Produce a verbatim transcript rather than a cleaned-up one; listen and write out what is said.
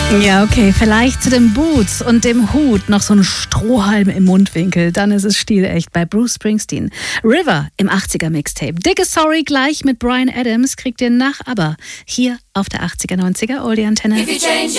Ja, okay, vielleicht zu den Boots und dem Hut noch so ein Strohhalm im Mundwinkel. Dann ist es stilecht bei Bruce Springsteen. River im achtziger-Mixtape. Dicke Sorry gleich mit Bryan Adams kriegt ihr nach Aber hier auf der achtziger neunziger Oldie Antenne.